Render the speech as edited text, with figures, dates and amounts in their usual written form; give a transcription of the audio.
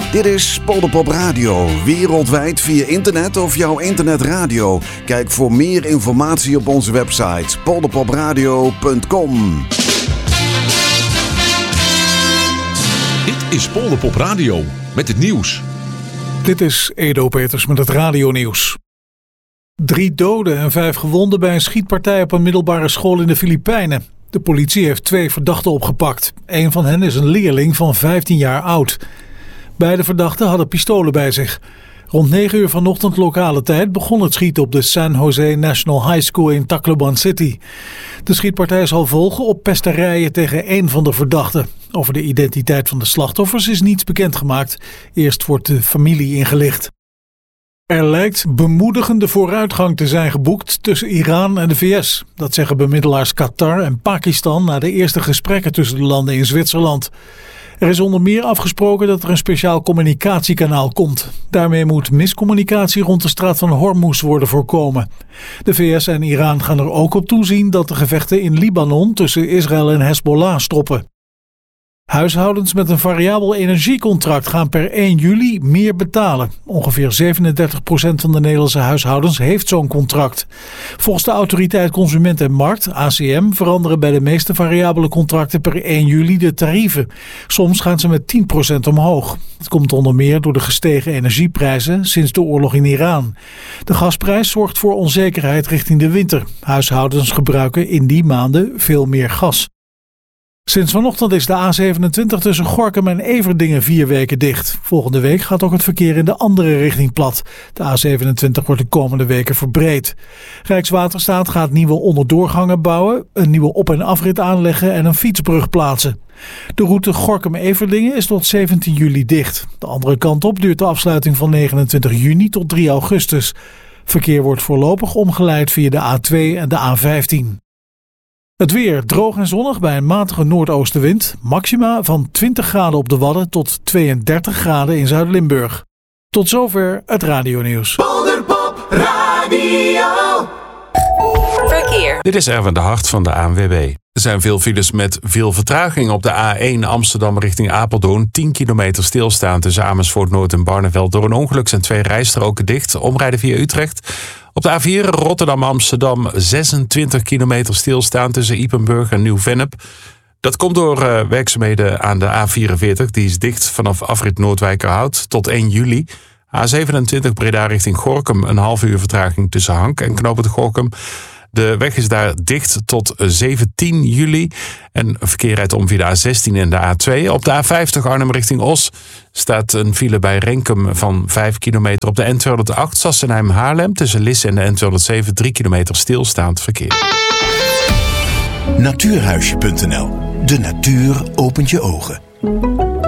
Dit is Polderpop Radio, wereldwijd via internet of jouw internetradio. Kijk voor meer informatie op onze website polderpopradio.com. Dit is Polderpop Radio met het nieuws. Dit is Edo Peters met het radionieuws. 3 doden en 5 gewonden bij een schietpartij op een middelbare school in de Filipijnen. De politie heeft 2 verdachten opgepakt. Een van hen is een leerling van 15 jaar oud. Beide verdachten hadden pistolen bij zich. Rond 9 uur vanochtend lokale tijd begon het schieten op de San Jose National High School in Tacloban City. De schietpartij zal volgen op pesterijen tegen 1 van de verdachten. Over de identiteit van de slachtoffers is niets bekendgemaakt. Eerst wordt de familie ingelicht. Er lijkt bemoedigende vooruitgang te zijn geboekt tussen Iran en de VS. Dat zeggen bemiddelaars Qatar en Pakistan na de eerste gesprekken tussen de landen in Zwitserland. Er is onder meer afgesproken dat er een speciaal communicatiekanaal komt. Daarmee moet miscommunicatie rond de straat van Hormuz worden voorkomen. De VS en Iran gaan er ook op toezien dat de gevechten in Libanon tussen Israël en Hezbollah stoppen. Huishoudens met een variabel energiecontract gaan per 1 juli meer betalen. Ongeveer 37% van de Nederlandse huishoudens heeft zo'n contract. Volgens de Autoriteit Consument en Markt, ACM, veranderen bij de meeste variabele contracten per 1 juli de tarieven. Soms gaan ze met 10% omhoog. Het komt onder meer door de gestegen energieprijzen sinds de oorlog in Iran. De gasprijs zorgt voor onzekerheid richting de winter. Huishoudens gebruiken in die maanden veel meer gas. Sinds vanochtend is de A27 tussen Gorinchem en Everdingen 4 weken dicht. Volgende week gaat ook het verkeer in de andere richting plat. De A27 wordt de komende weken verbreed. Rijkswaterstaat gaat nieuwe onderdoorgangen bouwen, een nieuwe op- en afrit aanleggen en een fietsbrug plaatsen. De route Gorinchem-Everdingen is tot 17 juli dicht. De andere kant op duurt de afsluiting van 29 juni tot 3 augustus. Verkeer wordt voorlopig omgeleid via de A2 en de A15. Het weer droog en zonnig bij een matige noordoostenwind. Maxima van 20 graden op de Wadden tot 32 graden in Zuid-Limburg. Tot zover het radionieuws. Polderpop Radio. Verkeer. Dit is Erwin de Hart van de ANWB. Er zijn veel files met veel vertraging op de A1 Amsterdam richting Apeldoorn. 10 kilometer stilstaan tussen Amersfoort Noord en Barneveld. Door een ongeluk zijn 2 rijstroken dicht. Omrijden via Utrecht. Op de A4 Rotterdam-Amsterdam 26 kilometer stilstaan tussen Ypenburg en Nieuw-Vennep. Dat komt door werkzaamheden aan de A44. Die is dicht vanaf afrit Noordwijkerhout tot 1 juli. A27 Breda richting Gorinchem, een half uur vertraging tussen Hank en Knoopend Gorinchem. De weg is daar dicht tot 17 juli. En verkeer rijdt om via de A16 en de A2. Op de A50 Arnhem richting Os staat een file bij Renkum van 5 kilometer. Op de N208 Sassenheim-Haarlem tussen Lisse en de N207 3 kilometer stilstaand verkeer. Natuurhuisje.nl. De natuur opent je ogen.